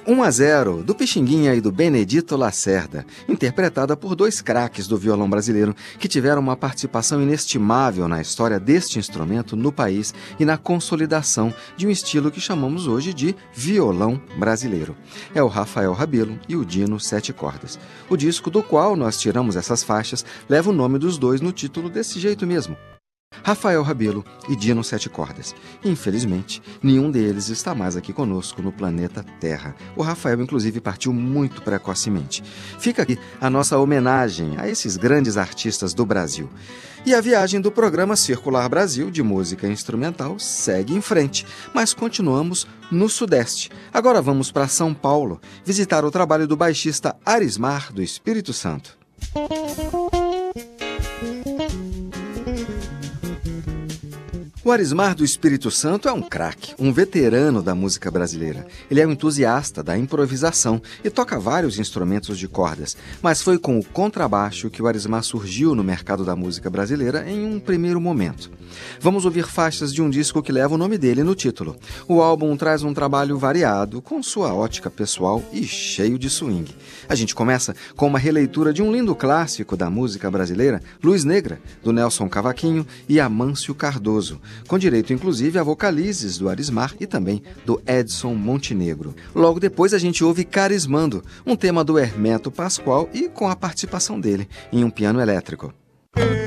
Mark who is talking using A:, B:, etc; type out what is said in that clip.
A: 1-0, do Pixinguinha e do Benedito Lacerda, interpretada por dois craques do violão brasileiro que tiveram uma participação inestimável na história deste instrumento no país e na consolidação de um estilo que chamamos hoje de violão brasileiro. É o Rafael Rabelo e o Dino Sete Cordas. O disco do qual nós tiramos essas faixas leva o nome dos dois no título desse jeito mesmo. Rafael Rabelo e Dino Sete Cordas. Infelizmente, nenhum deles está mais aqui conosco no planeta Terra. O Rafael, inclusive, partiu muito precocemente. Fica aqui a nossa homenagem a esses grandes artistas do Brasil. E a viagem do programa Circular Brasil de música instrumental segue em frente, mas continuamos no Sudeste. Agora vamos para São Paulo visitar o trabalho do baixista Arismar do Espírito Santo. O Arismar do Espírito Santo é um craque, um veterano da música brasileira. Ele é um entusiasta da improvisação e toca vários instrumentos de cordas, mas foi com o contrabaixo que o Arismar surgiu no mercado da música brasileira em um primeiro momento. Vamos ouvir faixas de um disco que leva o nome dele no título. O álbum traz um trabalho variado, com sua ótica pessoal e cheio de swing. A gente começa com uma releitura de um lindo clássico da música brasileira, Luz Negra, do Nelson Cavaquinho e Amâncio Cardoso, com direito inclusive a vocalizes do Arismar e também do Edson Montenegro. Logo depois a gente ouve Carismando, um tema do Hermeto Pascoal e com a participação dele em um piano elétrico.